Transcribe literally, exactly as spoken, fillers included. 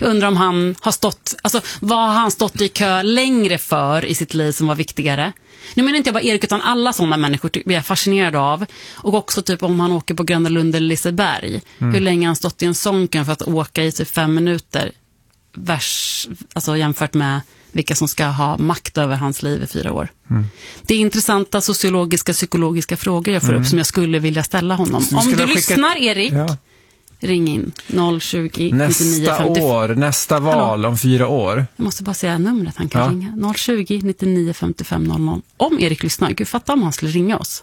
Jag undrar om han har stått, alltså vad har han stått i kö längre för i sitt liv som var viktigare? Nu menar inte jag bara Erik utan alla sådana människor blir jag fascinerad av. Och också typ om han åker på Gröna Lund eller Liseberg. Mm. Hur länge han stått i en sånken för att åka i typ fem minuter. Vers, alltså jämfört med vilka som ska ha makt över hans liv i fyra år. Mm. Det är intressanta sociologiska, psykologiska frågor jag får mm. upp som jag skulle vilja ställa honom. Om du skicka... lyssnar, Erik, ja. ring in noll tjugo nästa nittionio femtiofem. år, nästa val Hallå? Om fyra år. Jag måste bara säga numret han kan ja. ringa. noll tjugo nittionio femtiofem noll noll. Om Erik lyssnar, gud fatta om han skulle ringa oss.